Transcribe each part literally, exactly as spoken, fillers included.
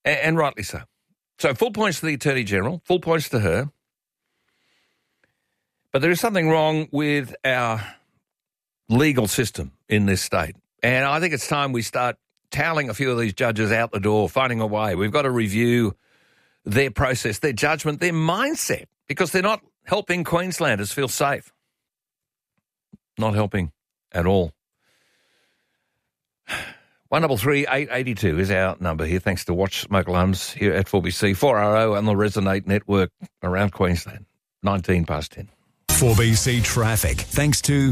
and, and rightly so. So full points to the Attorney General, full points to her. But there is something wrong with our legal system in this state. And I think it's time we start toweling a few of these judges out the door, finding a way. We've got to review their process, their judgment, their mindset, because they're not helping Queenslanders feel safe. Not helping at all. one double three eight eighty two is our number here, thanks to Watch Smoke Alarms here at four B C, four R O and the Resonate network around Queensland, nineteen past ten. four B C traffic, thanks to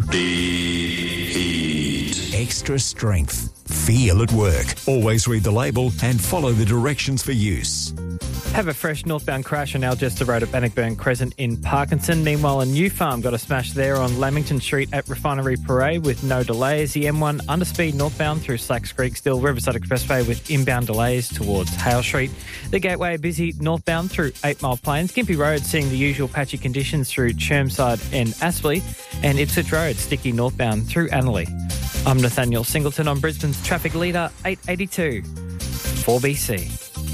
Extra Strength. Feel at work. Always read the label and follow the directions for use. Have a fresh northbound crash on Algester Road at Bannockburn Crescent in Parkinson. Meanwhile, a New Farm got a smash there on Lamington Street at Refinery Parade with no delays. The M one underspeed northbound through Slacks Creek, still Riverside Expressway with inbound delays towards Hale Street. The Gateway busy northbound through Eight Mile Plains. Gympie Road seeing the usual patchy conditions through Chermside and Aspley. And Ipswich Road sticky northbound through Annerley. I'm Nathaniel Singleton on Brisbane's Traffic Leader eight eighty-two, four B C.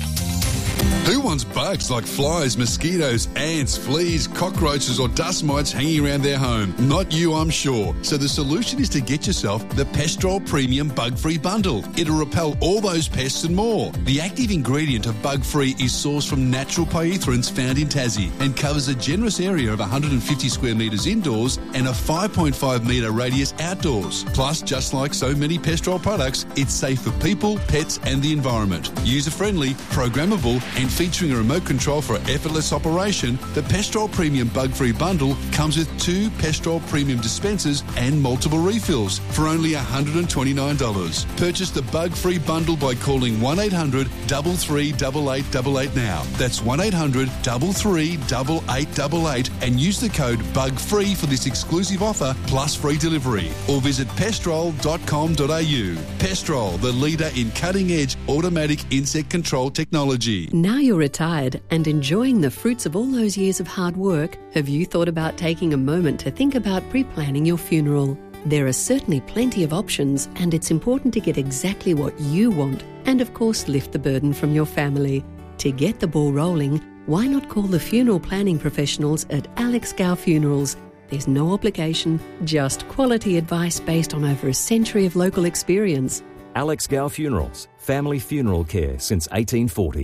Who wants bugs like flies, mosquitoes, ants, fleas, cockroaches or dust mites hanging around their home? Not you, I'm sure. So the solution is to get yourself the Pestrol Premium Bug-Free Bundle. It'll repel all those pests and more. The active ingredient of Bug-Free is sourced from natural pyrethroids found in Tassie and covers a generous area of one hundred fifty square metres indoors and a five point five metre radius outdoors. Plus, just like so many Pestrol products, it's safe for people, pets and the environment. User-friendly, programmable and featuring a remote control for effortless operation, the Pestrol Premium Bug-Free Bundle comes with two Pestrol Premium dispensers and multiple refills for only one hundred twenty-nine dollars. Purchase the Bug-Free Bundle by calling one eight hundred, three three eight eight eight eight now. That's one eight hundred, three three eight eight eight eight and use the code BUGFREE for this exclusive offer plus free delivery. Or visit pestrol dot com dot a u. Pestrol, the leader in cutting-edge automatic insect control technology. Now you're retired and enjoying the fruits of all those years of hard work, have you thought about taking a moment to think about pre-planning your funeral? There are certainly plenty of options, and it's important to get exactly what you want and, of course, lift the burden from your family. To get the ball rolling, why not call the funeral planning professionals at Alex Gow Funerals? There's no obligation, just quality advice based on over a century of local experience. Alex Gow Funerals, family funeral care since eighteen forty.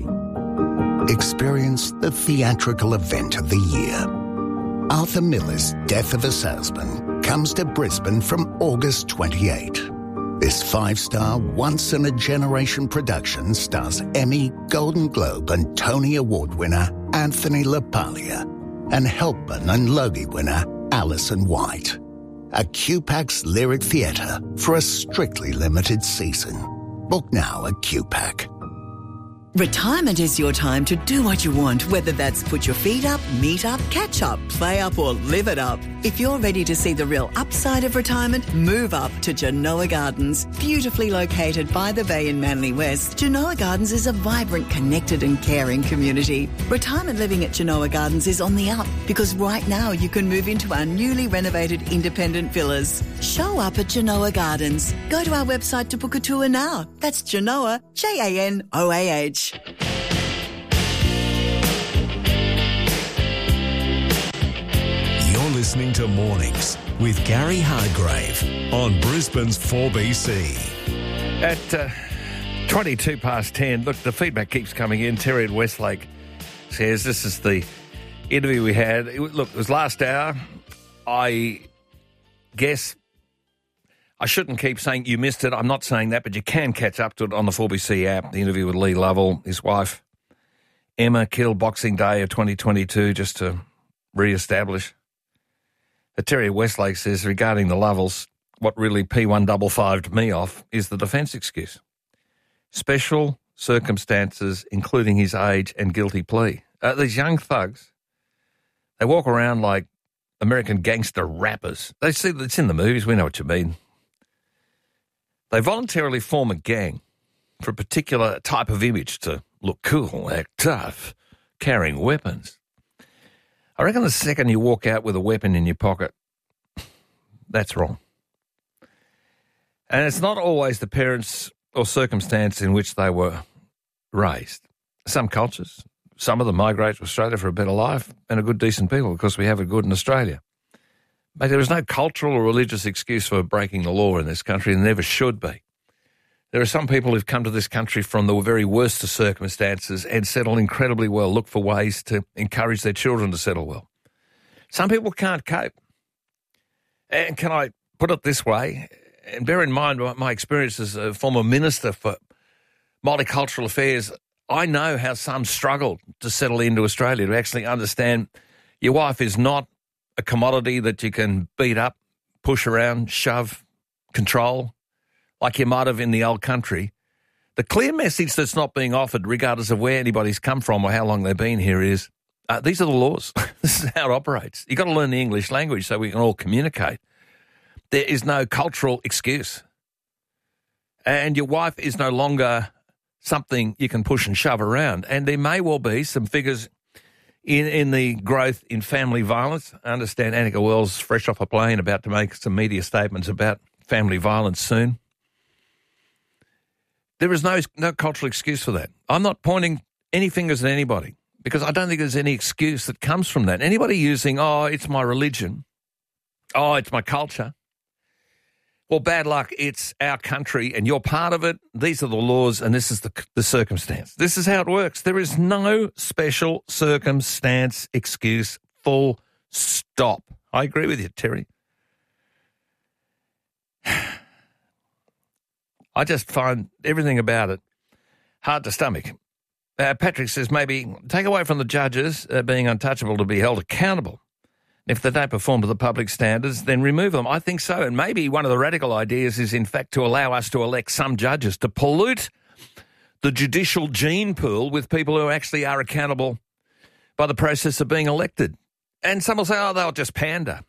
Experience the theatrical event of the year. Arthur Miller's Death of a Salesman comes to Brisbane from August twenty-eighth. This five-star, once-in-a-generation production stars Emmy, Golden Globe and Tony Award winner Anthony LaPaglia and Helpman and Logie winner Alison White. A Q PAC's Lyric Theatre for a strictly limited season. Book now at Q PAC. Retirement is your time to do what you want, whether that's put your feet up, meet up, catch up, play up or live it up. If you're ready to see the real upside of retirement, move up to Genoa Gardens. Beautifully located by the bay in Manly West, Genoa Gardens is a vibrant, connected and caring community. Retirement living at Genoa Gardens is on the up because right now you can move into our newly renovated independent villas. Show up at Genoa Gardens. Go to our website to book a tour now. That's Genoa, J A N O A H. You're listening to Mornings with Gary Hargrave on Brisbane's four B C. At uh, twenty-two past ten, look, the feedback keeps coming in. Terry at Westlake says this is the interview we had. It, look, it was last hour. I guess I shouldn't keep saying you missed it. I'm not saying that, but you can catch up to it on the four B C app. The interview with Lee Lovell, his wife, Emma, killed Boxing Day of twenty twenty-two, just to re-establish. But Terry Westlake says, regarding the Lovells, what really P one fifty-fived me off is the defence excuse. Special circumstances, including his age and guilty plea. Uh, these young thugs, they walk around like American gangster rappers. They see it's in the movies. We know what you mean. They voluntarily form a gang for a particular type of image to look cool, act tough, carrying weapons. I reckon the second you walk out with a weapon in your pocket, that's wrong. And it's not always the parents or circumstance in which they were raised. some cultures, some of them migrate to Australia for a better life and are good, decent people because we have it good in Australia. But there is no cultural or religious excuse for breaking the law in this country, and there never should be. There are some people who've come to this country from the very worst of circumstances and settle incredibly well, look for ways to encourage their children to settle well. Some people can't cope. And can I put it this way, and bear in mind my experience as a former minister for multicultural affairs, I know how some struggle to settle into Australia, to actually understand your wife is not a commodity that you can beat up, push around, shove, control, like you might have in the old country. The clear message that's not being offered, regardless of where anybody's come from or how long they've been here, is uh, these are the laws. This is how it operates. You've got to learn the English language so we can all communicate. There is no cultural excuse. And your wife is no longer something you can push and shove around. And there may well be some figures in, in the growth in family violence. I understand Annika Wells, fresh off a plane, about to make some media statements about family violence soon. There is no, no cultural excuse for that. I'm not pointing any fingers at anybody because I don't think there's any excuse that comes from that. Anybody using, oh, it's my religion, oh, it's my culture. Well, bad luck, it's our country and you're part of it. These are the laws and this is the, the circumstance. This is how it works. There is no special circumstance excuse, full stop. I agree with you, Terry. I just find everything about it hard to stomach. Uh, Patrick says maybe take away from the judges uh, being untouchable to be held accountable. If they don't perform to the public standards, then remove them. I think so. And maybe one of the radical ideas is, in fact, to allow us to elect some judges to pollute the judicial gene pool with people who actually are accountable by the process of being elected. And some will say, oh, they'll just pander.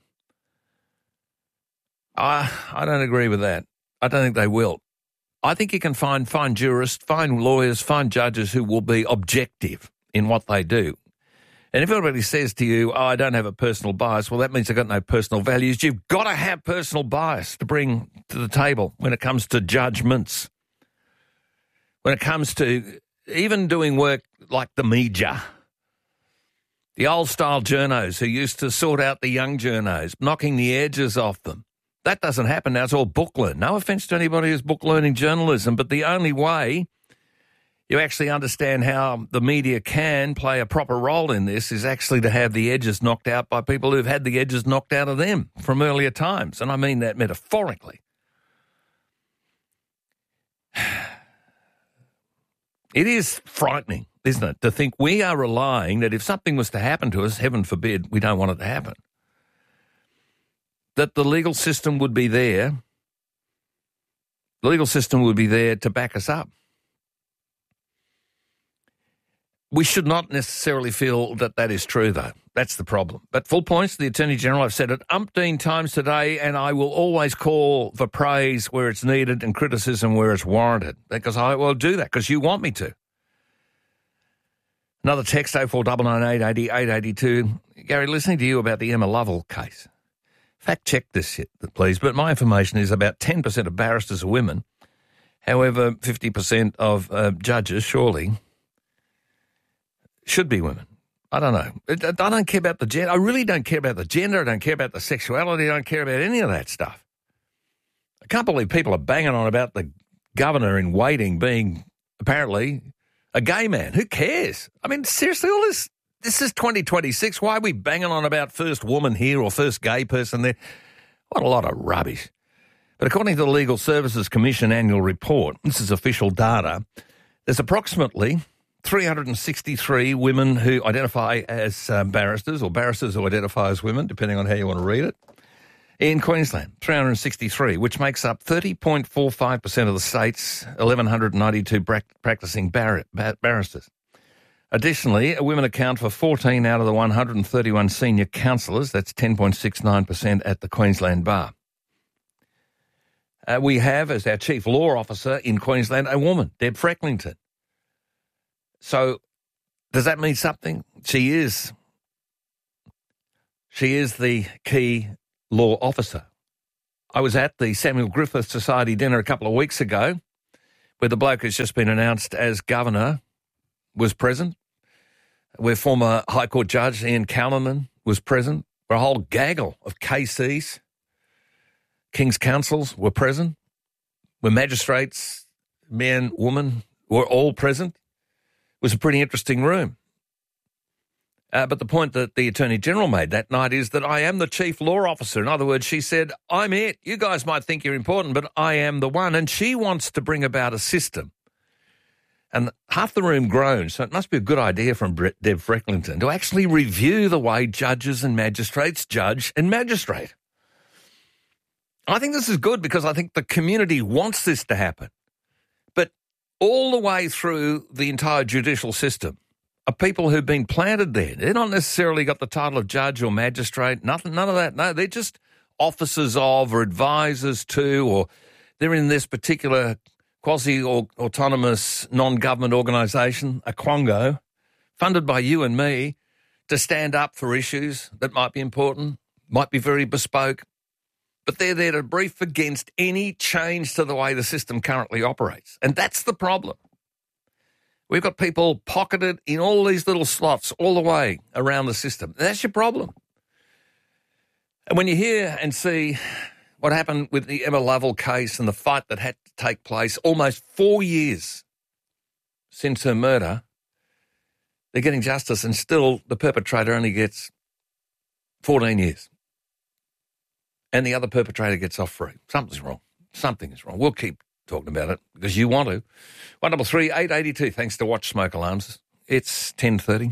I, I don't agree with that. I don't think they will. I think you can find find jurists, find lawyers, find judges who will be objective in what they do. And if everybody says to you, oh, I don't have a personal bias, well, that means they've got no personal values. You've got to have personal bias to bring to the table when it comes to judgments, when it comes to even doing work like the media, the old-style journos who used to sort out the young journos, knocking the edges off them. That doesn't happen now. It's all book learn. No offence to anybody who's book learning journalism, but the only way you actually understand how the media can play a proper role in this is actually to have the edges knocked out by people who've had the edges knocked out of them from earlier times. And I mean that metaphorically. It is frightening, isn't it, to think we are relying that if something was to happen to us, heaven forbid, we don't want it to happen, that the legal system would be there, the legal system would be there to back us up. We should not necessarily feel that that is true, though. That's the problem. But full points to the Attorney General. I've said it umpteen times today, and I will always call for praise where it's needed and criticism where it's warranted, because I will do that because you want me to. Another text, oh four nine nine eight eight oh eight eight two. Gary, listening to you about the Emma Lovell case. Fact-check this shit, please, but my information is about ten percent of barristers are women. However, fifty percent of uh, judges, surely, should be women. I don't know. I don't care about the gender. I really don't care about the gender. I don't care about the sexuality. I don't care about any of that stuff. I can't believe people are banging on about the governor in waiting being apparently a gay man. Who cares? I mean, seriously, all this, this is twenty twenty-six. Why are we banging on about first woman here or first gay person there? What a lot of rubbish. But according to the Legal Services Commission annual report, this is official data, there's approximately three hundred sixty-three women who identify as um, barristers or barristers who identify as women, depending on how you want to read it, in Queensland, three hundred sixty-three, which makes up thirty point four five percent of the state's one thousand one hundred ninety-two bra- practising bar- bar- barristers. Additionally, women account for fourteen out of the one hundred thirty-one senior counsellors, that's ten point six nine percent at the Queensland Bar. Uh, we have, as our Chief Law Officer in Queensland, a woman, Deb Frecklington. So does that mean something? She is. She is the key law officer. I was at the Samuel Griffith Society dinner a couple of weeks ago where the bloke has just been announced as governor, was present, where former High Court Judge Ian Callinan was present, where a whole gaggle of K Cs, King's Counsels, were present, where magistrates, men, women, were all present. It was a pretty interesting room. Uh, but the point that the Attorney General made that night is that I am the chief law officer. In other words, she said, I'm it. You guys might think you're important, but I am the one. And she wants to bring about a system. And half the room groaned, so it must be a good idea from Deb Frecklington to actually review the way judges and magistrates judge and magistrate. I think this is good because I think the community wants this to happen. But all the way through the entire judicial system are people who've been planted there. They're not necessarily got the title of judge or magistrate, nothing, none of that. No, they're just officers of or advisors to, or they're in this particular quasi-autonomous non-government organisation, a Quango, funded by you and me to stand up for issues that might be important, might be very bespoke, but they're there to brief against any change to the way the system currently operates. And that's the problem. We've got people pocketed in all these little slots all the way around the system. That's your problem. And when you hear and see what happened with the Emma Lovell case and the fight that had to take place almost four years since her murder, they're getting justice and still the perpetrator only gets fourteen years. And the other perpetrator gets off free. Something's wrong. Something is wrong. We'll keep talking about it because you want to. one double three eight eight two. Thanks to Watch Smoke Alarms. It's ten thirty.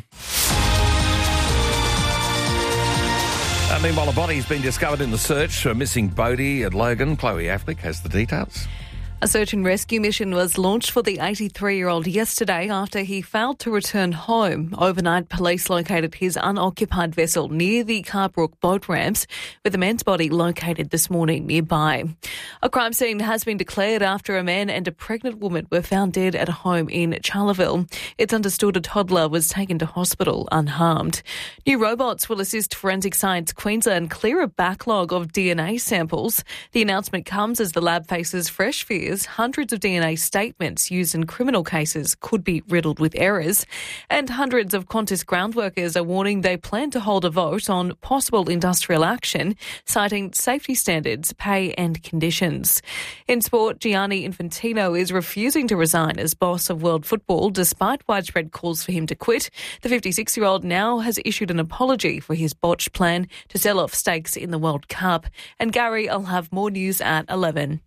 Uh, meanwhile, a body has been discovered in the search for missing Bodie at Logan. Chloe Affleck has the details. A search and rescue mission was launched for the eighty-three-year-old yesterday after he failed to return home. Overnight, police located his unoccupied vessel near the Carbrook boat ramps, with the man's body located this morning nearby. A crime scene has been declared after a man and a pregnant woman were found dead at a home in Charleville. It's understood a toddler was taken to hospital unharmed. New robots will assist Forensic Science Queensland clear a backlog of D N A samples. The announcement comes as the lab faces fresh fears hundreds of D N A statements used in criminal cases could be riddled with errors. And hundreds of Qantas ground workers are warning they plan to hold a vote on possible industrial action, citing safety standards, pay and conditions. In sport, Gianni Infantino is refusing to resign as boss of world football despite widespread calls for him to quit. The fifty-six-year-old now has issued an apology for his botched plan to sell off stakes in the World Cup. And Gary, I'll have more news at eleven.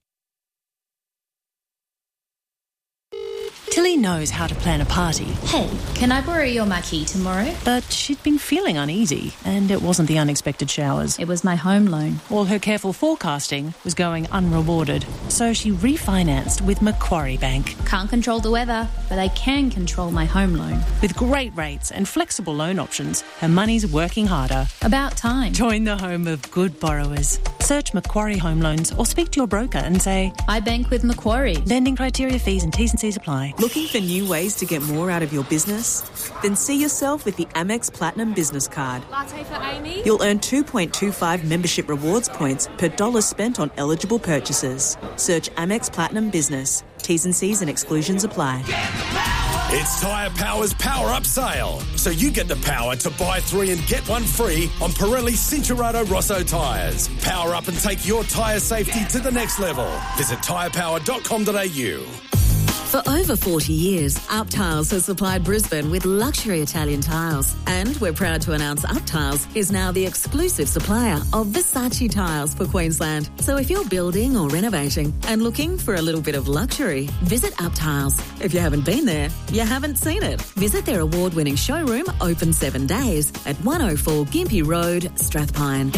Tilly knows how to plan a party. Hey, can I borrow your marquee tomorrow? But she'd been feeling uneasy, and it wasn't the unexpected showers. It was my home loan. All her careful forecasting was going unrewarded, so she refinanced with Macquarie Bank. Can't control the weather, but I can control my home loan. With great rates and flexible loan options, her money's working harder. About time. Join the home of good borrowers. Search Macquarie Home Loans or speak to your broker and say, I bank with Macquarie. Lending criteria, fees and T's and C's apply. Looking for new ways to get more out of your business? Then see yourself with the Amex Platinum Business Card. Latte for Amy? You'll earn two point two five membership rewards points per dollar spent on eligible purchases. Search Amex Platinum Business. T's and C's and exclusions apply. It's Tyre Power's Power Up Sale. So you get the power to buy three and get one free on Pirelli Cincherato Rosso tyres. Power up and take your tyre safety to the next level. Visit tyre power dot com dot a u. For over forty years, Up Tiles has supplied Brisbane with luxury Italian tiles. And we're proud to announce Up Tiles is now the exclusive supplier of Versace tiles for Queensland. So if you're building or renovating and looking for a little bit of luxury, visit Up Tiles. If you haven't been there, you haven't seen it. Visit their award-winning showroom, open seven days, at one oh four Gympie Road, Strathpine.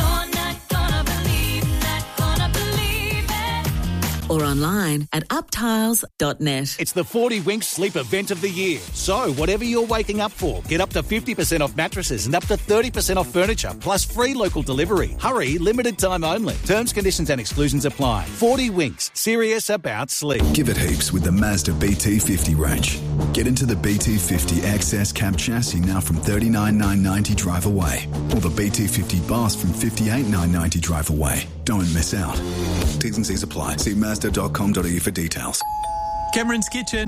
Or online at up tiles dot net. It's the forty Winks Sleep Event of the Year. So whatever you're waking up for, get up to fifty percent off mattresses and up to thirty percent off furniture, plus free local delivery. Hurry, limited time only. Terms, conditions and exclusions apply. forty Winks, serious about sleep. Give it heaps with the Mazda B T fifty range. Get into the B T fifty X S cab chassis now from thirty-nine thousand nine hundred ninety dollars drive away. Or the B T fifty Bus from fifty-eight thousand nine hundred ninety dollars drive away. Don't miss out. T's and C's apply. See mazda dot com dot a u for details. Cameron's Kitchen.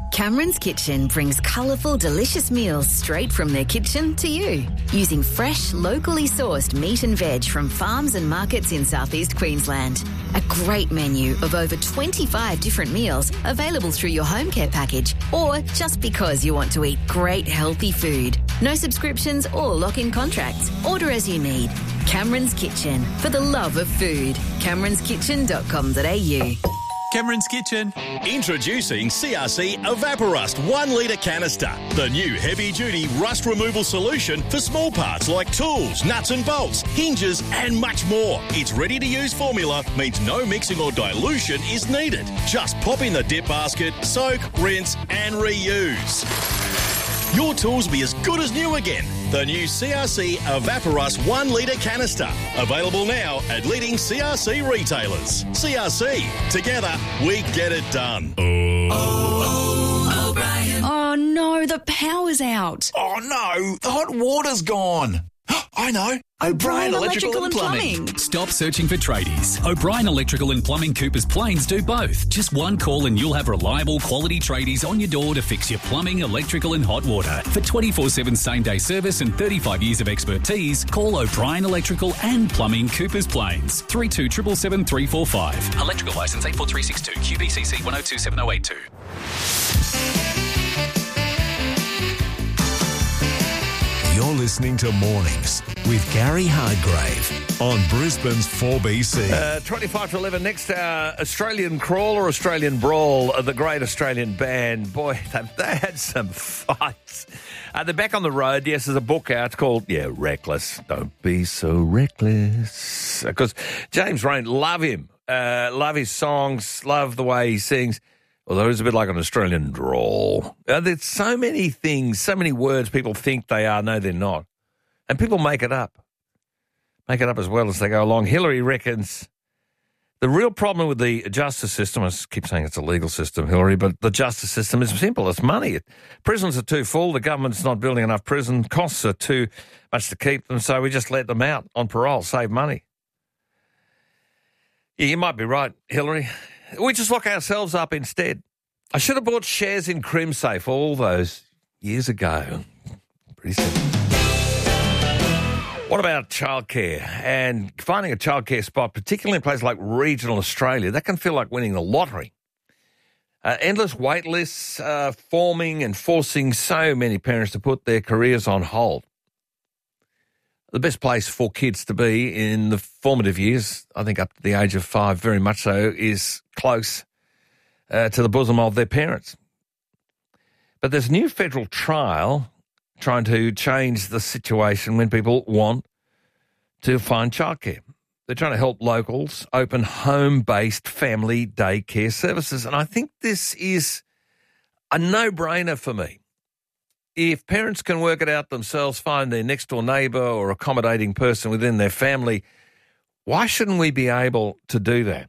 Cameron's Kitchen brings colourful, delicious meals straight from their kitchen to you. Using fresh, locally sourced meat and veg from farms and markets in southeast Queensland. A great menu of over twenty-five different meals available through your home care package or just because you want to eat great healthy food. No subscriptions or lock-in contracts. Order as you need. Cameron's Kitchen, for the love of food. camerons kitchen dot com dot a u. Cameron's Kitchen. Introducing C R C Evaporust one litre canister. The new heavy-duty rust removal solution for small parts like tools, nuts and bolts, hinges and much more. Its ready-to-use formula means no mixing or dilution is needed. Just pop in the dip basket, soak, rinse and reuse. Your tools will be as good as new again. The new C R C Evaporust one litre canister. Available now at leading C R C retailers. C R C. Together, we get it done. Oh, oh, O'Brien. Oh, no, the power's out. Oh, no, the hot water's gone. I know. O'Brien Electrical, Electrical and Plumbing. Plumbing. Stop searching for tradies. O'Brien Electrical and Plumbing Coopers Plains do both. Just one call and you'll have reliable quality tradies on your door to fix your plumbing, electrical and hot water. For twenty-four seven same-day service and thirty-five years of expertise, call O'Brien Electrical and Plumbing Coopers Plains. three two seven seven three four five. Electrical licence eight four three six two. Q B C C one oh two seven oh eight two. You're listening to Mornings with Gary Hardgrave on Brisbane's four B C. Uh, twenty-five to eleven next hour, Australian Crawl or Australian Brawl, uh, the great Australian band. Boy, they, they had some fights. Uh, they're back on the road. Yes, there's a book out called, yeah, Reckless. Don't be so reckless. Because James Rain, love him. Uh, love his songs, love the way he sings. Although it's a bit like an Australian drawl. Uh, there's so many things, so many words people think they are. No, they're not. And people make it up. Make it up as well as they go along. Hillary reckons the real problem with the justice system, I keep saying it's a legal system, Hillary, but the justice system is simple. It's money. Prisons are too full. The government's not building enough prison. Costs are too much to keep them, so we just let them out on parole, save money. Yeah, you might be right, Hillary. We just lock ourselves up instead. I should have bought shares in CrimSafe all those years ago. Pretty simple. What about childcare and finding a childcare spot, particularly in places like regional Australia? That can feel like winning the lottery. Uh, endless wait lists uh, forming and forcing so many parents to put their careers on hold. The best place for kids to be in the formative years, I think up to the age of five, very much so, is close uh, to the bosom of their parents. But there's a new federal trial trying to change the situation when people want to find childcare. They're trying to help locals open home-based family daycare services. And I think this is a no-brainer for me. If parents can work it out themselves, find their next-door neighbour or accommodating person within their family, why shouldn't we be able to do that?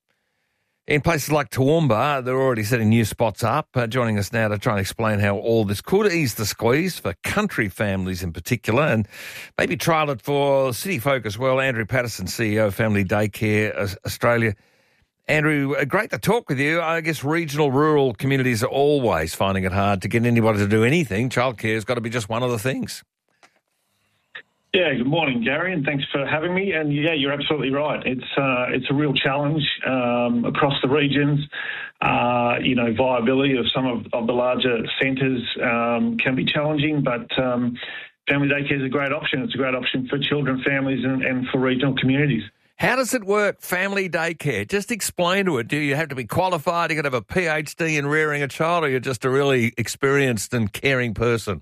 In places like Toowoomba, they're already setting new spots up. Uh, joining us now to try and explain how all this could ease the squeeze for country families in particular and maybe trial it for city folk as well. Andrew Patterson, C E O of Family Daycare Australia. Andrew, great to talk with you. I guess regional, rural communities are always finding it hard to get anybody to do anything. Childcare has got to be just one of the things. Yeah, good morning, Gary, and thanks for having me. And yeah, you're absolutely right. It's uh, it's a real challenge um, across the regions. Uh, you know, viability of some of, of the larger centres um, can be challenging, but um, family daycare is a great option. It's a great option for children, families, and, and for regional communities. How does it work, family daycare? Just explain to it. Do you have to be qualified? You got to have a P H D in rearing a child, or you're just a really experienced and caring person?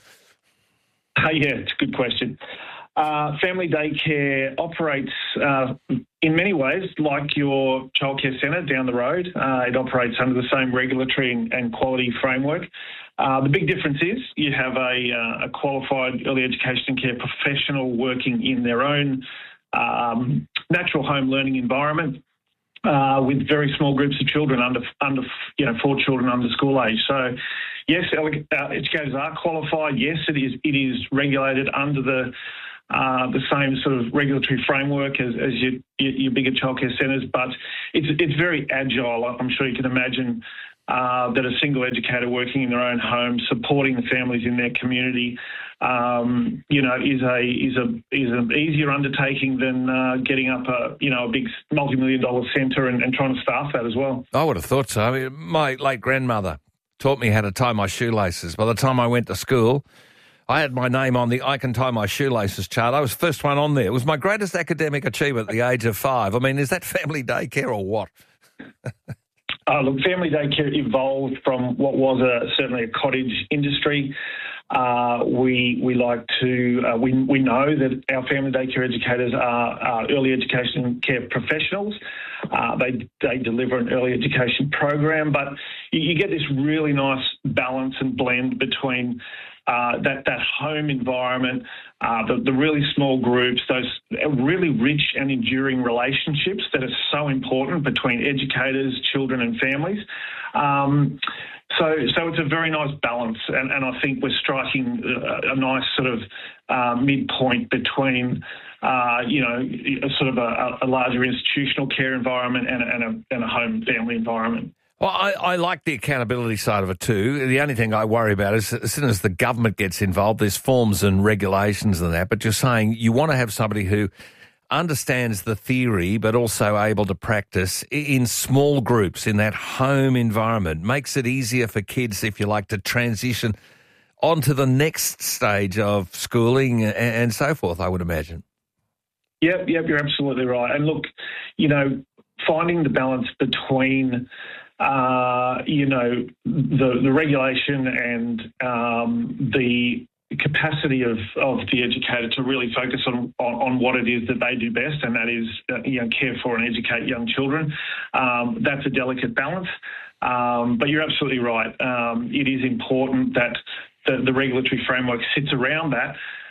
Uh, yeah, it's a good question. Uh, family daycare operates uh, in many ways like your childcare centre down the road. Uh, it operates under the same regulatory and, and quality framework. Uh, the big difference is you have a, uh, a qualified early education care professional working in their own um, natural home learning environment uh, with very small groups of children under, under you know, four children under school age. So, yes, uh, educators are qualified. Yes, it is it is regulated under the uh, the same sort of regulatory framework as, as your, your bigger childcare centres, but it's it's very agile. I'm sure you can imagine uh, that a single educator working in their own home, supporting the families in their community, um, you know, is a is a is an easier undertaking than uh, getting up a you know a big multi-million dollar centre and, and trying to staff that as well. I would have thought so. I mean, my late grandmother taught me how to tie my shoelaces. By the time I went to school, I had my name on the I Can Tie My Shoelaces chart. I was the first one on there. It was my greatest academic achievement at the age of five. I mean, is that family daycare or what? Uh, look, family daycare evolved from what was a, certainly a cottage industry. Uh, we we like to uh, we we know that our family daycare educators are, are early education care professionals. Uh, they they deliver an early education program, but you, you get this really nice balance and blend between Uh, that, that home environment, uh, the, the really small groups, those really rich and enduring relationships that are so important between educators, children and families. Um, so so it's a very nice balance, and, and I think we're striking a, a nice sort of uh, midpoint between, uh, you know, a sort of a, a larger institutional care environment and a, and a, and a home family environment. Well, I, I like the accountability side of it too. The only thing I worry about is as soon as the government gets involved, there's forms and regulations and that, but you're saying you want to have somebody who understands the theory but also able to practice in small groups in that home environment. Makes it easier for kids, if you like, to transition onto the next stage of schooling and, and so forth, I would imagine. Yep, yep, you're absolutely right. And look, you know, finding the balance between Uh, you know, the, the regulation and um, the capacity of, of the educator to really focus on, on, on what it is that they do best, and that is, uh, you know, care for and educate young children. Um, that's a delicate balance. Um, but you're absolutely right. Um, it is important that the, the regulatory framework sits around that.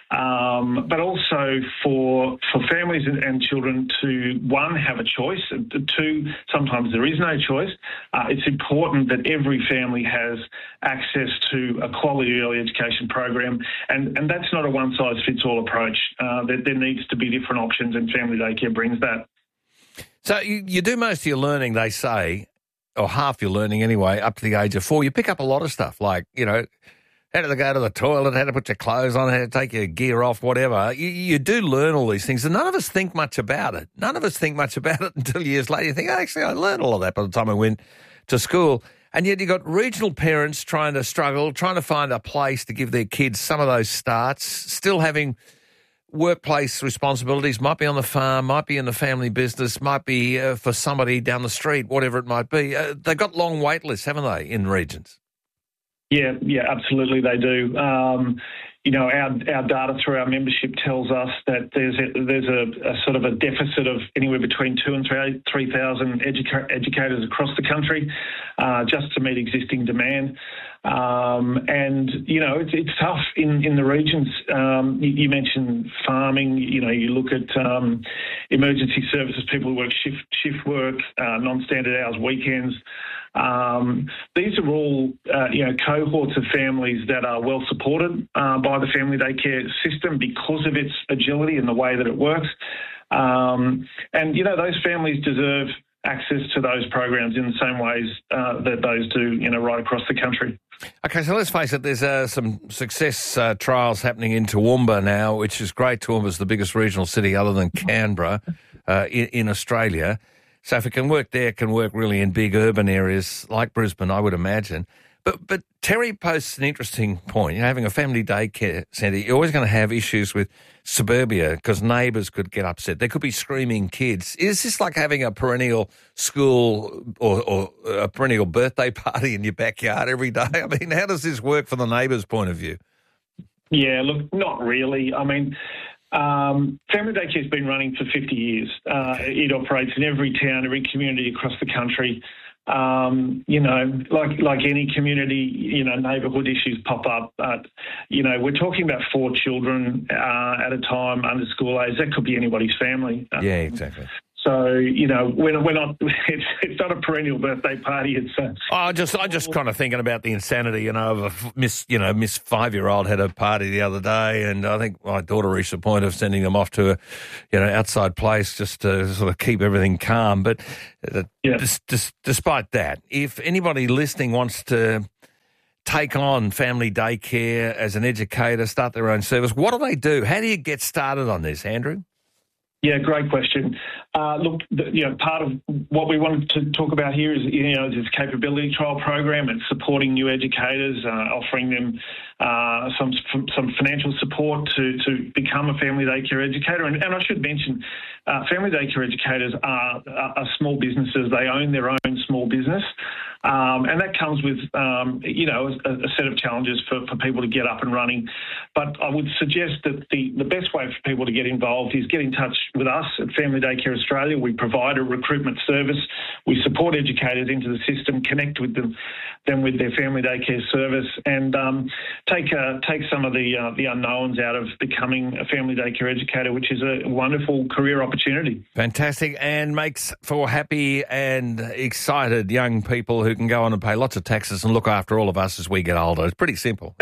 Um, but also for for families and, and children to, one, have a choice, and two, sometimes there is no choice. Uh, it's important that every family has access to a quality early education program, and, and that's not a one-size-fits-all approach. Uh, there, there needs to be different options, and family daycare brings that. So you, you do most of your learning, they say, or half your learning anyway, up to the age of four. You pick up a lot of stuff like, you know, how to go to the toilet, how to put your clothes on, how to take your gear off, whatever. You, you do learn all these things, and none of us think much about it. None of us think much about it until years later. You think, oh, actually, I learned all of that by the time I went to school. And yet you've got regional parents trying to struggle, trying to find a place to give their kids some of those starts, still having workplace responsibilities, might be on the farm, might be in the family business, might be uh, for somebody down the street, whatever it might be. Uh, they've got long wait lists, haven't they, in regions? Yeah, yeah, absolutely they do. Um, you know, our our data through our membership tells us that there's a, there's a, a sort of a deficit of anywhere between two and three three thousand educa- educators across the country, uh, just to meet existing demand. Um, and you know, it's it's tough in in the regions. Um, you, you mentioned farming. You know, you look at um, emergency services, people who work shift shift work, uh, non-standard hours, weekends. Um, these are all, uh, you know, cohorts of families that are well supported uh, by the family daycare system because of its agility and the way that it works. Um, and, you know, those families deserve access to those programs in the same ways uh, that those do, you know, right across the country. Okay, so let's face it, there's uh, some success uh, trials happening in Toowoomba now, which is great. Toowoomba's the biggest regional city other than Canberra uh, in, in Australia. So if it can work there, it can work really in big urban areas like Brisbane, I would imagine. But but Terry posts an interesting point. You know, having a family daycare centre, you're always going to have issues with suburbia because neighbours could get upset. There could be screaming kids. Is this like having a perennial school or, or a perennial birthday party in your backyard every day? I mean, how does this work from the neighbours' point of view? Yeah, look, not really. I mean, Um, family daycare has been running for fifty years. Uh, it operates in every town, every community across the country. Um, you know, like like any community, you know, neighbourhood issues pop up. But, you know, we're talking about four children uh, at a time under school age. That could be anybody's family. Yeah, exactly. So, you know, we're, we're not, it's, it's not a perennial birthday party. It's a, I just, I just kind of thinking about the insanity, you know, of a f- miss, you know, Miss Five-year-old had a party the other day, and I think my daughter reached the point of sending them off to a, you know, outside place just to sort of keep everything calm. But uh, yeah. dis- dis- despite that, if anybody listening wants to take on family daycare as an educator, start their own service, what do they do? How do you get started on this, Andrew? Yeah, great question. Uh, look, the, you know, part of what we wanted to talk about here is, you know, this capability trial program and supporting new educators, uh, offering them uh, some some financial support to, to become a family daycare educator. And, and I should mention, uh, family daycare educators are, are small businesses. They own their own small business. Um, and that comes with, um, you know, a, a set of challenges for, for people to get up and running. But I would suggest that the, the best way for people to get involved is get in touch with us at Family Daycare Australia. We provide a recruitment service. We support educators into the system, connect with them, them with their family daycare service, and um, take uh, take some of the uh, the unknowns out of becoming a family daycare educator, which is a wonderful career opportunity. Fantastic, and makes for happy and excited young people who can go on and pay lots of taxes and look after all of us as we get older. It's pretty simple.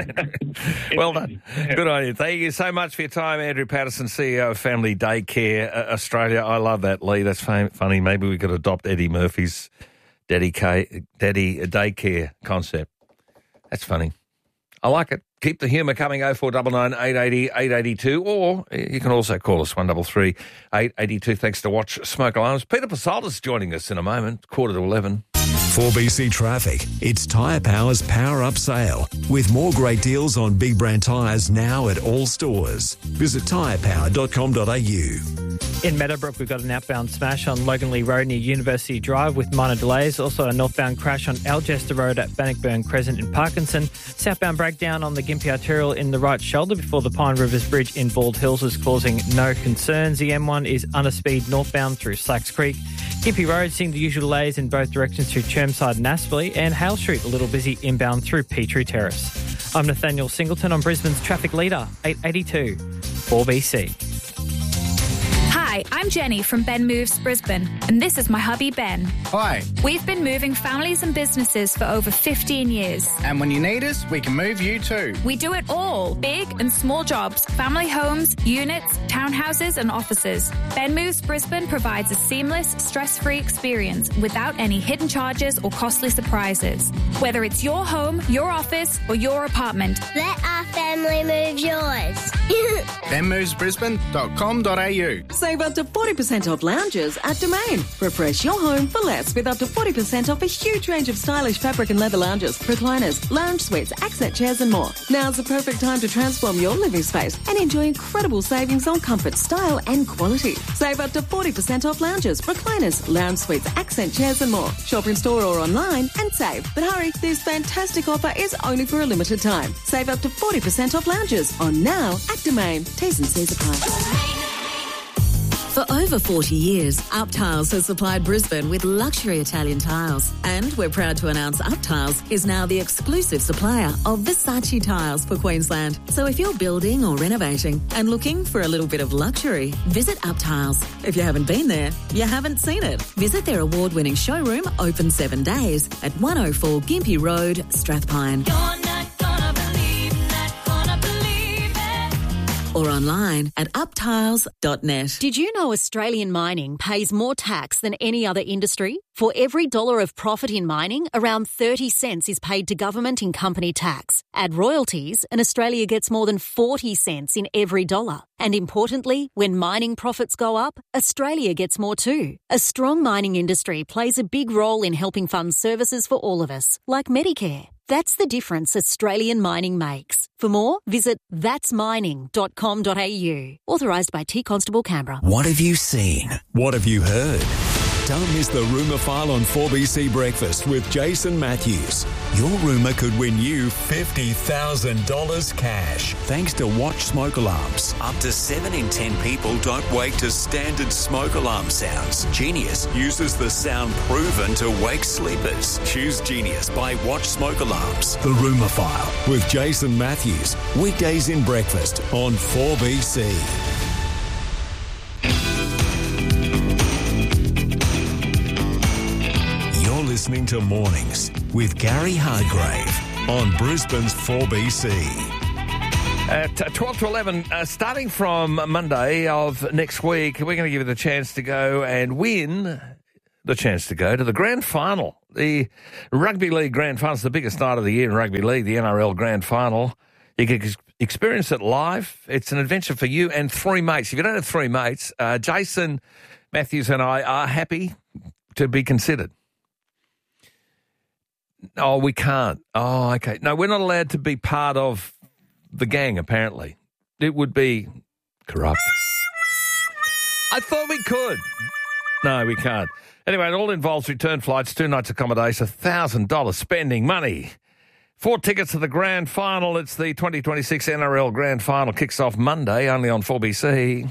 Well done. Good on you. Thank you so much for your time, Andrew Patterson, C E O of Family Daycare Australia. I love that, Lee. That's funny. Maybe we could adopt Eddie Murphy's Daddy, K- Daddy Daycare concept. That's funny. I like it. Keep the humour coming, oh four nine nine, eight eight zero, eight eight two, or you can also call us one three three, eight eight two. Thanks to Watch Smoke Alarms. Peter Pasolda's joining us in a moment, quarter to eleven. four B C Traffic. It's Tyre Power's Power Up Sale, with more great deals on big brand tyres now at all stores. Visit tyre power dot com dot a u. In Meadowbrook, we've got an outbound smash on Logan Lee Road near University Drive with minor delays. Also a northbound crash on Algester Road at Bannockburn Crescent in Parkinson. Southbound breakdown on the Gympie Arterial in the right shoulder before the Pine Rivers Bridge in Bald Hills is causing no concerns. The M one is under speed northbound through Slacks Creek. Gympie Road seeing the usual delays in both directions through Chermside and Aspley, and Hale Street a little busy inbound through Petrie Terrace. I'm Nathaniel Singleton on Brisbane's Traffic Leader, eight eighty-two, four B C. Hi, I'm Jenny from Ben Moves Brisbane, and this is my hubby Ben. Hi. We've been moving families and businesses for over fifteen years. And when you need us, we can move you too. We do it all, big and small jobs, family homes, units, townhouses and offices. Ben Moves Brisbane provides a seamless, stress-free experience without any hidden charges or costly surprises. Whether it's your home, your office or your apartment. Let our family move yours. ben moves brisbane dot com dot a u. Save up to forty percent off lounges at Domain. Refresh your home for less with up to forty percent off a huge range of stylish fabric and leather lounges, recliners, lounge suites, accent chairs and more. Now's the perfect time to transform your living space and enjoy incredible savings on comfort, style and quality. Save up to forty percent off lounges, recliners, lounge suites, accent chairs and more. Shop in store or online and save. But hurry, this fantastic offer is only for a limited time. Save up to forty percent off lounges on now at Domain. T's and C's apply. For over forty years, Up Tiles has supplied Brisbane with luxury Italian tiles. And we're proud to announce Up Tiles is now the exclusive supplier of Versace tiles for Queensland. So if you're building or renovating and looking for a little bit of luxury, visit Up Tiles. If you haven't been there, you haven't seen it. Visit their award-winning showroom, open seven days, at one oh four Gympie Road, Strathpine. Or online at up tiles dot net. Did you know Australian mining pays more tax than any other industry? For every dollar of profit in mining, around thirty cents is paid to government in company tax. Add royalties, and Australia gets more than forty cents in every dollar. And importantly, when mining profits go up, Australia gets more too. A strong mining industry plays a big role in helping fund services for all of us, like Medicare. That's the difference Australian mining makes. For more, visit thats mining dot com dot a u. Authorised by T Constable Canberra. What have you seen? What have you heard? Don't miss the Rumour File on four B C Breakfast with Jason Matthews. Your rumour could win you fifty thousand dollars cash thanks to Watch Smoke Alarms. Up to seven in ten people don't wake to standard smoke alarm sounds. Genius uses the sound proven to wake sleepers. Choose Genius by Watch Smoke Alarms. The Rumour File with Jason Matthews. Weekdays in breakfast on four B C. listening to Mornings with Gary Hargrave on Brisbane's four B C. At twelve to eleven, uh, starting from Monday of next week, we're going to give you the chance to go and win the chance to go to the grand final. The Rugby League grand final is the biggest night of the year in rugby league, the N R L grand final. You can ex- experience it live. It's an adventure for you and three mates. If you don't have three mates, uh, Jason Matthews and I are happy to be considered. Oh, we can't. Oh, okay. No, we're not allowed to be part of the gang, apparently. It would be corrupt. I thought we could. No, we can't. Anyway, it all involves return flights, two nights accommodation, one thousand dollars spending money. Four tickets to the grand final. It's the twenty twenty-six N R L grand final. Kicks off Monday, only on four B C.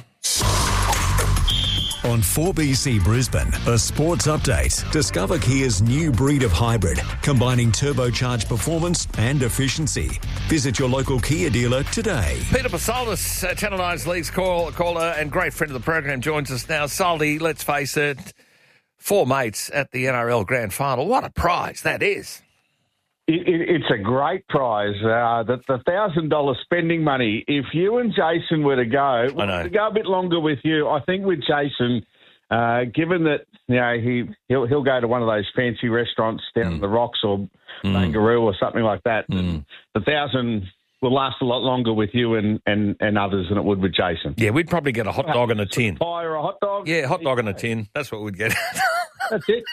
On four B C Brisbane, a sports update. Discover Kia's new breed of hybrid, combining turbocharged performance and efficiency. Visit your local Kia dealer today. Peter Basoldis, uh, Channel nine's Leagues call, caller and great friend of the program, joins us now. Soldy, let's face it, four mates at the N R L grand final. What a prize that is. It, it, it's a great prize. Uh, the the one thousand dollars spending money. If you and Jason were to go, I know. to go a bit longer with you, I think with Jason, uh, given that you know he he'll he'll go to one of those fancy restaurants down Mm. the Rocks or Mm. Barangaroo or something like that, Mm. the thousand will last a lot longer with you and, and, and others than it would with Jason. Yeah, we'd probably get a hot dog and a tin. Pie or a hot dog? Yeah, hot dog and a tin. That's what we'd get. That's it.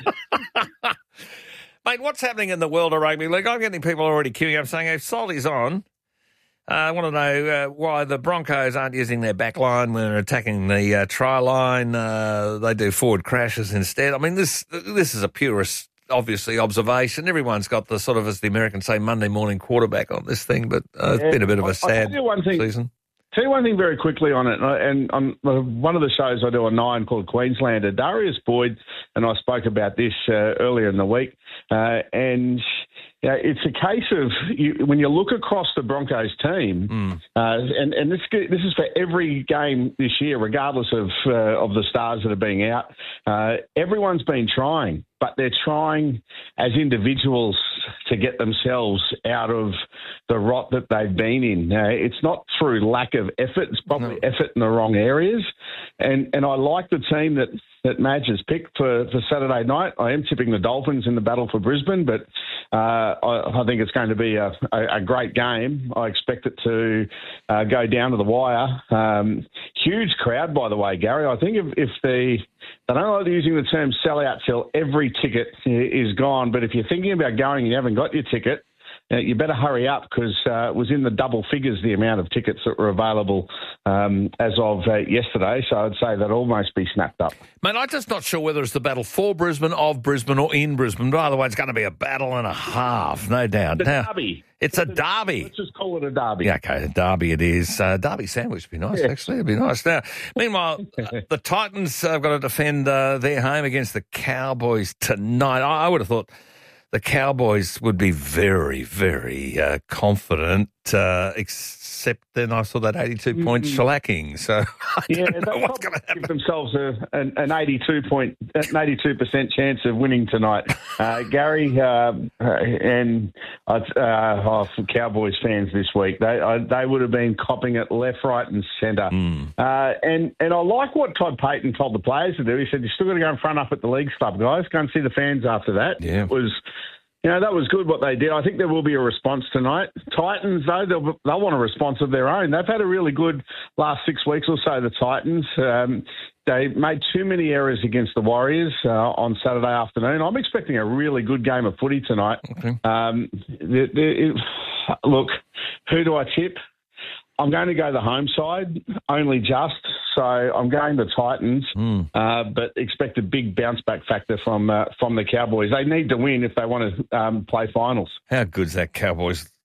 Mate, what's happening in the world of rugby league? I'm getting people already queuing up saying, if Solly's on, uh, I want to know uh, why the Broncos aren't using their back line when they're attacking the uh, try line. Uh, they do forward crashes instead. I mean, this this is a purist, obviously, observation. Everyone's got the sort of, as the Americans say, Monday morning quarterback on this thing, but uh, it's Yeah. been a bit of I'll- a sad I'll tell you one thing. season. Tell you one thing very quickly on it, and on one of the shows I do on Nine called Queenslander, Darius Boyd and I spoke about this uh, earlier in the week, uh, and you know, it's a case of you, when you look across the Broncos team, Mm. uh, and, and this this is for every game this year, regardless of uh, of the stars that are being out, uh, everyone's been trying, but they're trying as individuals to get themselves out of the rot that they've been in. Uh, it's not through lack of effort. It's probably no. effort in the wrong areas. And and I like the team that, that Madge has picked for, for Saturday night. I am tipping the Dolphins in the battle for Brisbane, but uh, I, I think it's going to be a, a, a great game. I expect it to uh, go down to the wire. Um, huge crowd, by the way, Gary. I think if, if the... They don't like using the term sellout till every ticket is gone, but if you're thinking about going and you haven't got your ticket, uh, you better hurry up because uh, it was in the double figures the amount of tickets that were available um, as of uh, yesterday, so I'd say that'd almost be snapped up. Mate, I'm just not sure whether it's the battle for Brisbane, of Brisbane or in Brisbane, but either way it's going to be a battle and a half, no doubt. The Now, derby. It's a derby. Let's just call it a derby. Yeah, okay, a derby it is. Uh, derby sandwich would be nice, Yeah. actually. It'd be nice. Now, meanwhile, uh, the Titans have got to defend uh, their home against the Cowboys tonight. I, I would have thought the Cowboys would be very, very uh, confident, uh, except then I saw that eighty-two point Mm. shellacking. So I Yeah, don't know they'll what's probably going to happen. give themselves a, an, an eighty-two point, an eighty-two percent chance of winning tonight. Uh, Gary um, uh, and uh, oh, for Cowboys fans this week, they uh, they would have been copping it left, right, and centre. Mm. Uh, and and I like what Todd Payton told the players to do. He said, "You're still got to go and front up at the Leagues Club, guys. Go and see the fans after that." Yeah. It was. You know, that was good what they did. I think there will be a response tonight. Titans, though, they'll, they'll want a response of their own. They've had a really good last six weeks or so, the Titans. Um, they made too many errors against the Warriors uh, on Saturday afternoon. I'm expecting a really good game of footy tonight. Okay. Um, the, the, it, look, who do I tip? I'm going to go the home side, only just. So I'm going the Titans, Mm. uh, but expect a big bounce back factor from uh, from the Cowboys. They need to win if they want to um, play finals. How good's that Cowboys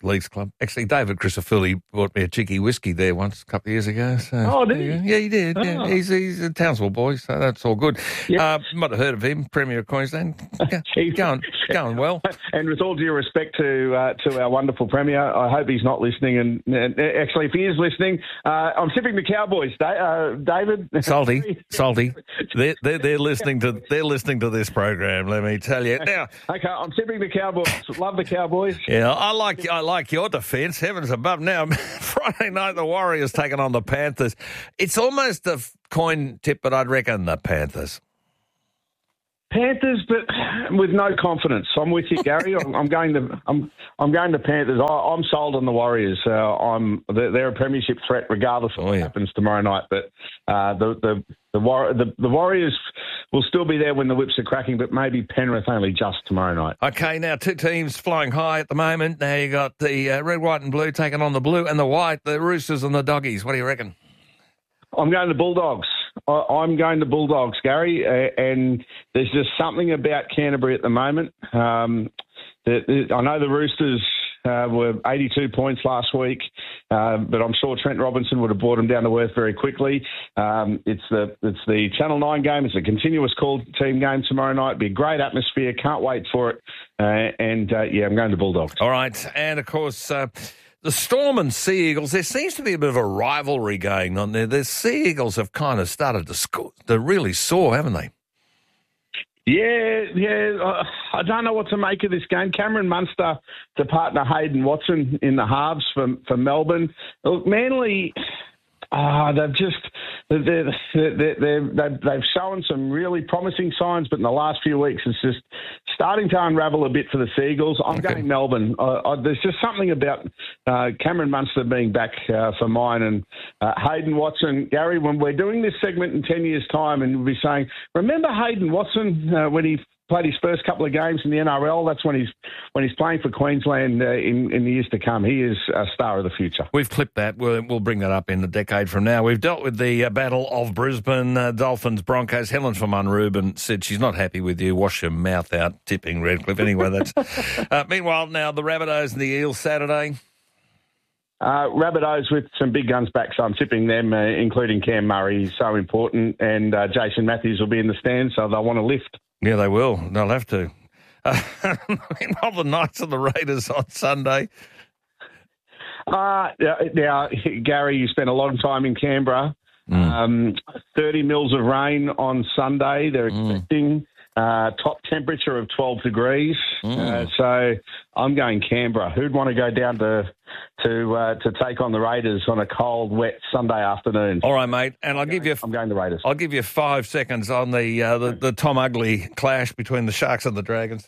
Leagues Club. Actually, David Crisafulli bought me a cheeky whiskey there once a couple of years ago. So, oh, did he? Yeah, he did. Yeah. Oh. He's, he's a Townsville boy, so that's all good. Yep. Uh, might have heard of him, Premier of Queensland. He's going, going well. And with all due respect to uh, to our wonderful Premier, I hope he's not listening. And, and actually, if he is listening, uh, I'm tipping the Cowboys, uh, David. Salty, salty. They're, they're, they're, listening to, they're listening to this program, let me tell you. Now, okay, I'm tipping the Cowboys. Love the Cowboys. Yeah, I like I like your defence. Heavens above. Now, Friday night, the Warriors taking on the Panthers. It's almost a coin tip, but I'd reckon the Panthers. Panthers, but with no confidence. I'm with you, Gary. I'm, I'm going to I'm I'm going to Panthers. I, I'm sold on the Warriors. Uh, I'm they're, they're a premiership threat, regardless of oh, what yeah. happens tomorrow night. But uh, the the the, War, the the Warriors will still be there when the whips are cracking, but maybe Penrith only just tomorrow night. Okay, now two teams flying high at the moment. Now you got the uh, red, white, and blue taking on the blue and the white, the Roosters and the Doggies. What do you reckon? I'm going to Bulldogs. I'm going to Bulldogs, Gary, uh, and there's just something about Canterbury at the moment. Um, the, the, I know the Roosters uh, were eighty-two points last week, uh, but I'm sure Trent Robinson would have brought them down to earth very quickly. Um, it's the it's the Channel nine game. It's a continuous call team game tomorrow night. Be a great atmosphere. Can't wait for it. Uh, and, uh, yeah, I'm going to Bulldogs. All right. And, of course... Uh, The Storm and Sea Eagles, there seems to be a bit of a rivalry going on there. The Sea Eagles have kind of started to, sco- to really soar, haven't they? Yeah, yeah. Uh, I don't know what to make of this game. Cameron Munster to partner Hayden Watson in the halves for, for Melbourne. Look, Manly... Uh, they've just they're, they're, they're, they've, they've shown some really promising signs, but in the last few weeks it's just starting to unravel a bit for the Seagulls. I'm okay. going Melbourne. Uh, uh, there's just something about uh, Cameron Munster being back uh, for mine and uh, Hayden Watson. Gary, when we're doing this segment in ten years' time and we'll be saying, remember Hayden Watson uh, when he played his first couple of games in the N R L. That's when he's when he's playing for Queensland uh, in, in the years to come. He is a star of the future. We've clipped that. We'll, we'll bring that up in a decade from now. We've dealt with the uh, Battle of Brisbane, uh, Dolphins, Broncos. Helen from Unruben said she's not happy with you. Wash your mouth out, tipping Redcliffe. Anyway, that's... uh, meanwhile, now the Rabbitohs and the Eels Saturday. Uh, Rabbitohs with some big guns back, so I'm tipping them, uh, including Cam Murray. He's so important. And uh, Jason Matthews will be in the stand, so they'll want to lift. Yeah, they will. They'll have to. Uh, meanwhile, the Knights and the Raiders on Sunday. Uh, now, Gary, you spent a long time in Canberra. Mm. Um, thirty mils of rain on Sunday. They're expecting mm. uh, top temperature of twelve degrees. Mm. Uh, so I'm going Canberra. Who'd want to go down to to uh, to take on the Raiders on a cold, wet Sunday afternoon? All right, mate. And I'll I'm give going, you. I'm going to Raiders. I'll give you five seconds on the, uh, the the Tom Ugly clash between the Sharks and the Dragons.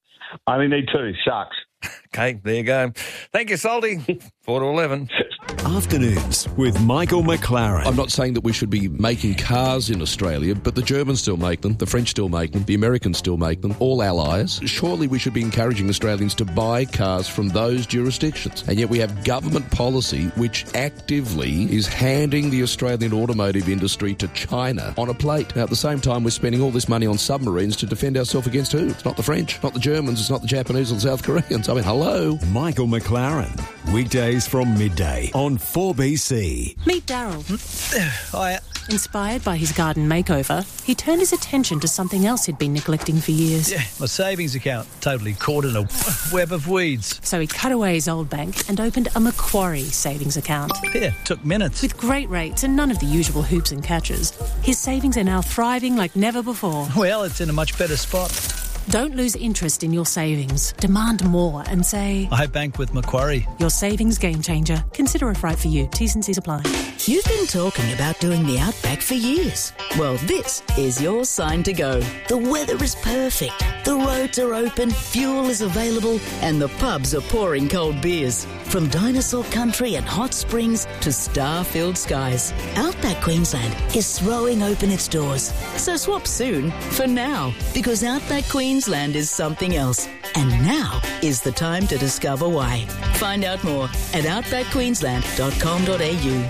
I only need two Sharks. Okay, there you go. Thank you, Salty. Four to eleven. Afternoons with Michael McLaren. I'm not saying that we should be making cars in Australia, but the Germans still make them, the French still make them, the Americans still make them, all allies. Surely we should be encouraging Australians to buy cars from those jurisdictions. And yet we have government policy which actively is handing the Australian automotive industry to China on a plate. Now, at the same time, we're spending all this money on submarines to defend ourselves against who? It's not the French, not the Germans, it's not the Japanese or the South Koreans. I mean, hello. Michael McLaren. Weekdays from midday on four B C. Meet Daryl. Hiya. Inspired by his garden makeover, he turned his attention to something else he'd been neglecting for years. Yeah, my savings account, totally caught in a web of weeds. So he cut away his old bank and opened a Macquarie savings account. Yeah, took minutes. With great rates and none of the usual hoops and catches, his savings are now thriving like never before. Well, it's in a much better spot. Don't lose interest in your savings. Demand more and say... I bank with Macquarie. Your savings game changer. Consider if right for you. T's and C's apply. You've been talking about doing the Outback for years. Well, this is your sign to go. The weather is perfect. The roads are open, fuel is available, and the pubs are pouring cold beers. From dinosaur country and hot springs to star-filled skies, Outback Queensland is throwing open its doors. So swap soon for now, because Outback Queensland is something else. And now is the time to discover why. Find out more at outback queensland dot com dot a u.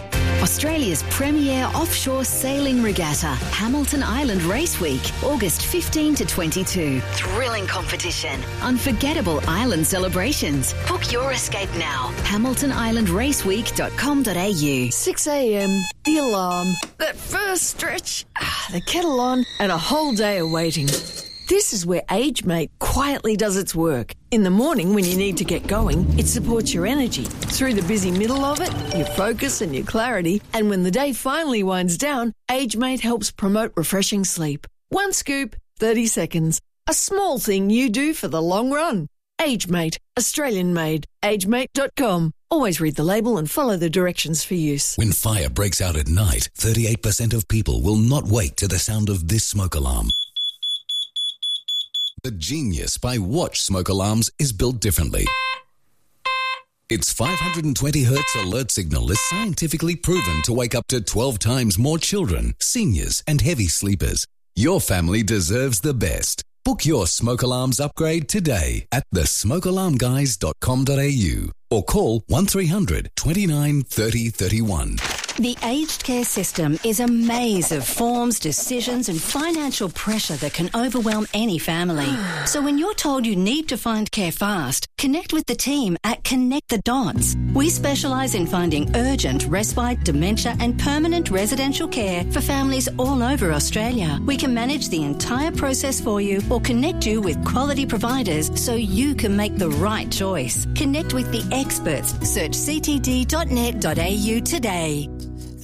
Australia's premier offshore sailing regatta, Hamilton Island Race Week, August fifteenth to twenty-two. Thrilling competition, unforgettable island celebrations. Book your escape now. hamilton island race week dot com dot a u. six a.m, the alarm, that first stretch, the kettle on, and a whole day of waiting. This is where AgeMate quietly does its work. In the morning when you need to get going, it supports your energy. Through the busy middle of it, your focus and your clarity. And when the day finally winds down, AgeMate helps promote refreshing sleep. One scoop, thirty seconds. A small thing you do for the long run. AgeMate, Australian made. age mate dot com. Always read the label and follow the directions for use. When fire breaks out at night, thirty-eight percent of people will not wake to the sound of this smoke alarm. The Genius by Watch smoke alarms is built differently. Its five hundred twenty hertz alert signal is scientifically proven to wake up to twelve times more children, seniors, and heavy sleepers. Your family deserves the best. Book your smoke alarms upgrade today at the smoke alarm guys dot com dot a u or call one three hundred, twenty-nine, thirty, thirty-one. The aged care system is a maze of forms, decisions and financial pressure that can overwhelm any family. So when you're told you need to find care fast, connect with the team at Connect the Dots. We specialise in finding urgent, respite, dementia and permanent residential care for families all over Australia. We can manage the entire process for you or connect you with quality providers so you can make the right choice. Connect with the experts. Search c t d dot net dot a u today.